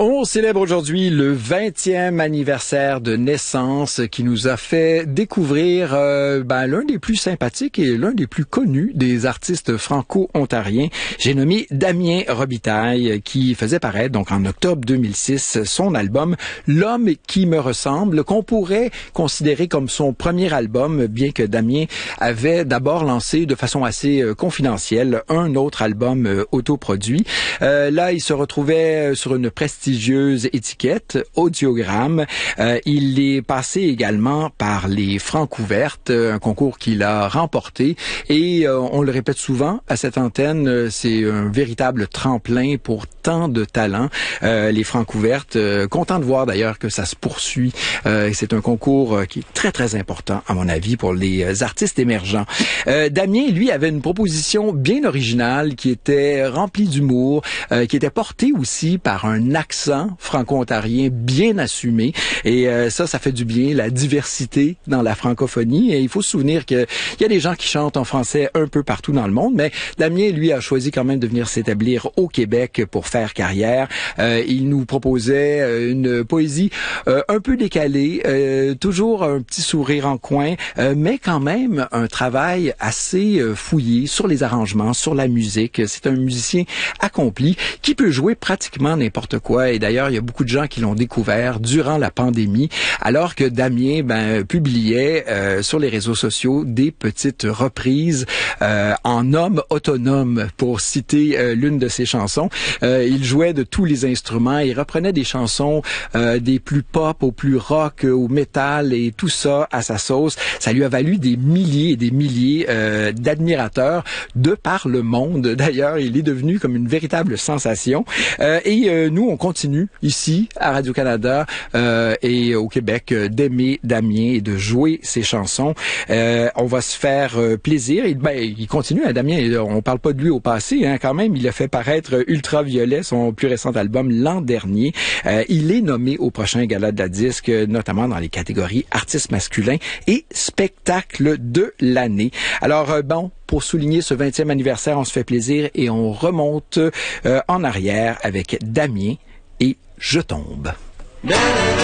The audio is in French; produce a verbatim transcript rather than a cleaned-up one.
On célèbre aujourd'hui le vingtième anniversaire de naissance qui nous a fait découvrir euh, ben, l'un des plus sympathiques et l'un des plus connus des artistes franco-ontariens. J'ai nommé Damien Robitaille qui faisait paraître donc en octobre deux mille six son album L'homme qui me ressemble, qu'on pourrait considérer comme son premier album, bien que Damien avait d'abord lancé de façon assez euh, confidentielle un autre album euh, autoproduit. Euh, là, il se retrouvait sur une prestigieuse étiquette Audiogramme. Euh, il est passé également par les Francouvertes, un concours qu'il a remporté. Et euh, on le répète souvent à cette antenne, c'est un véritable tremplin pour tant de talents. Euh, les Francouvertes, euh, content de voir d'ailleurs que ça se poursuit. Euh, c'est un concours qui est très très important à mon avis pour les artistes émergents. Euh, Damien, lui, avait une proposition bien originale qui était remplie d'humour, euh, qui était portée aussi par un accent franco-ontarien bien assumé. Et euh, ça, ça fait du bien, la diversité dans la francophonie. Et il faut se souvenir qu'il y a des gens qui chantent en français un peu partout dans le monde, mais Damien, lui, a choisi quand même de venir s'établir au Québec pour faire carrière. Euh, il nous proposait une poésie euh, un peu décalée, euh, toujours un petit sourire en coin, euh, mais quand même un travail assez euh, fouillé sur les arrangements, sur la musique. C'est un musicien accompli qui peut jouer pratiquement n'importe quoi. Et d'ailleurs, il y a beaucoup de gens qui l'ont découvert durant la pandémie, alors que Damien ben, publiait euh, sur les réseaux sociaux des petites reprises euh, en homme autonome, pour citer euh, l'une de ses chansons. Euh, il jouait de tous les instruments, il reprenait des chansons euh, des plus pop au plus rock, au métal et tout ça à sa sauce. Ça lui a valu des milliers et des milliers euh, d'admirateurs de par le monde. D'ailleurs, il est devenu comme une véritable sensation. Euh, et euh, nous, on continue ici à Radio-Canada euh, et au Québec euh, d'aimer Damien et de jouer ses chansons. Euh, on va se faire euh, plaisir. Et, ben, il continue, hein, Damien. On parle pas de lui au passé, hein, quand même. Il a fait paraître Ultraviolet, son plus récent album, l'an dernier. Euh, il est nommé au prochain Gala de la disque, notamment dans les catégories artistes masculins et spectacle de l'année. Alors, euh, bon, pour souligner ce vingtième anniversaire, on se fait plaisir et on remonte euh, en arrière avec Damien et Je tombe.